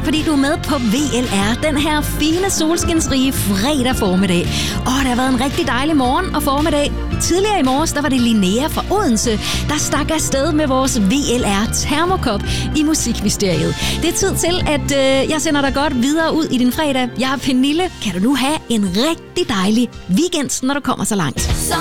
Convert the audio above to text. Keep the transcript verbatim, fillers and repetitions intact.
Tak fordi du er med på V L R, den her fine solskinsrige fredag formiddag. Åh, det har været en rigtig dejlig morgen og formiddag. Tidligere i morges, der var det Linnea fra Odense, der stak afsted med vores V L R termokop i Musikmysteriet. Det er tid til, at øh, jeg sender dig godt videre ud i din fredag. Jeg er Pernille. Kan du nu have en rigtig dejlig weekend, når du kommer så langt. Så